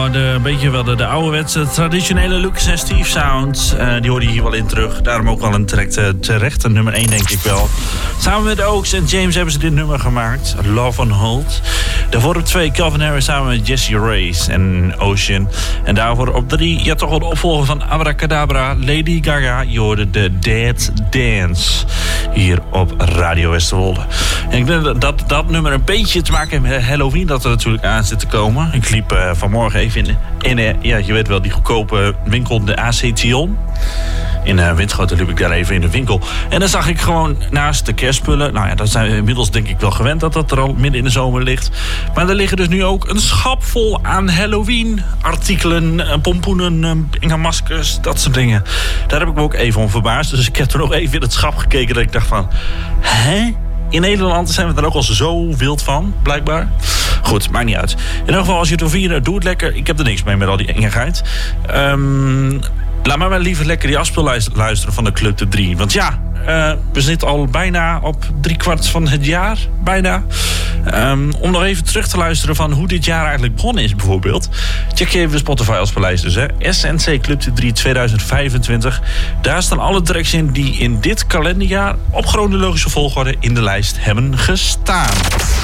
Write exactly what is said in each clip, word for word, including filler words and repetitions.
Nou, de, een beetje wel de, de ouderwetse traditionele Lucas en Steve sound. Uh, die hoorde je hier wel in terug. Daarom ook wel een terecht, uh, terechte nummer één, denk ik wel. Samen met Oaks en James hebben ze dit nummer gemaakt. Love on Hold. Daarvoor op twee Calvin Harris samen met Jesse Reyes en Ocean. En daarvoor op drie, ja toch wel de opvolger van Abracadabra, Lady Gaga. Je hoorde de Dead Dance. Hier op Radio Westerwolde. En ik denk dat dat nummer een beetje te maken heeft met Halloween. Dat er natuurlijk aan zit te komen. Ik liep uh, vanmorgen even in, in uh, ja, je weet wel, die goedkope winkel, de A C Tion. In uh, Winschoten liep ik daar even in de winkel. En dan zag ik gewoon naast de kerstspullen. Nou ja, dat zijn we inmiddels denk ik wel gewend dat dat er al midden in de zomer ligt. Maar er liggen dus nu ook een schap vol aan Halloween artikelen, uh, pompoenen, uh, maskers, dat soort dingen. Daar heb ik me ook even om verbaasd. Dus ik heb er nog even in het schap gekeken dat ik dacht van, hè? In Nederland zijn we er ook al zo wild van, blijkbaar. Goed, maakt niet uit. In ieder geval, als je het wil vieren, doe het lekker. Ik heb er niks mee met al die engigheid. Um, laat maar maar liever lekker die afspeellijst luisteren van de Club de drie. Want ja, uh, we zitten al bijna op driekwart van het jaar. Bijna. Um, om nog even terug te luisteren van hoe dit jaar eigenlijk begonnen is, bijvoorbeeld. Check je even de Spotify afspeellijst dus, hè. S N C Club de drie tweeduizend vijfentwintig. Daar staan alle tracks in die in dit kalenderjaar op chronologische volgorde in de lijst hebben gestaan.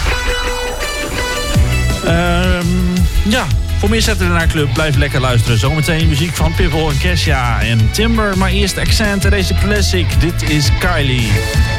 Um, ja, voor meer zetten we naar Club. Blijf lekker luisteren. Zometeen muziek van Pitbull en Kesha en Timber. Maar eerst Accent en deze classic. Dit is Kylie.